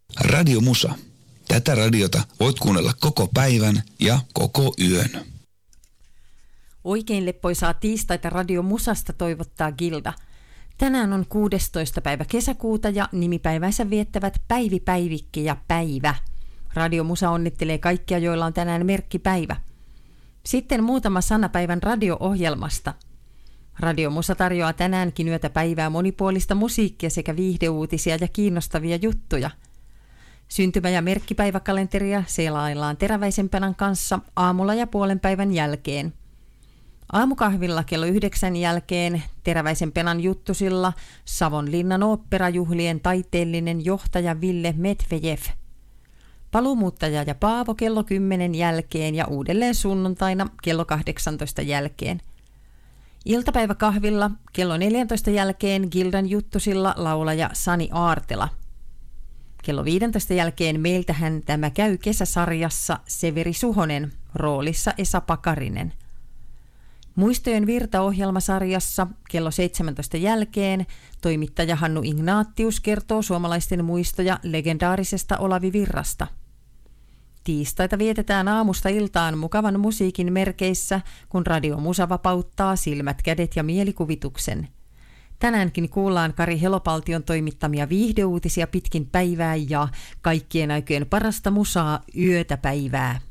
Radio Musa. Tätä radiota voit kuunnella koko päivän ja koko yön. Oikein leppoisaa tiistaita Radio Musasta toivottaa Gilda. Tänään on 16. päivä kesäkuuta ja nimipäivänsä viettävät Päivi, Päivikki ja Päivä. Radio Musa onnittelee kaikkia, joilla on tänään merkkipäivä. Sitten muutama sana päivän radio-ohjelmasta. Radio Musa tarjoaa tänäänkin yötä päivää monipuolista musiikkia sekä viihdeuutisia ja kiinnostavia juttuja. Syntymä- ja merkkipäiväkalenteria selaillaan Teräväisen Penan kanssa aamulla ja puolen päivän jälkeen. Aamukahvilla kello 9 jälkeen Teräväisen Penan juttusilla Savonlinnan oopperajuhlien taiteellinen johtaja Ville Medvejev. Paluumuuttaja ja Paavo kello 10 jälkeen ja uudelleen sunnuntaina kello 18 jälkeen. Iltapäiväkahvilla kello 14 jälkeen Gildan juttusilla laulaja Sani Aartela. Kello 15 jälkeen Meiltähän tämä käy kesäsarjassa Severi Suhonen, roolissa Esa Pakarinen. Muistojen virta-ohjelmasarjassa kello 17 jälkeen toimittaja Hannu Ignaattius kertoo suomalaisten muistoja legendaarisesta Olavi Virrasta. Tiistaita vietetään aamusta iltaan mukavan musiikin merkeissä, kun Radio Musa vapauttaa silmät, kädet ja mielikuvituksen. Tänäänkin kuullaan Kari Helopaltion toimittamia viihdeuutisia pitkin päivää ja kaikkien aikojen parasta musaa yötä päivää.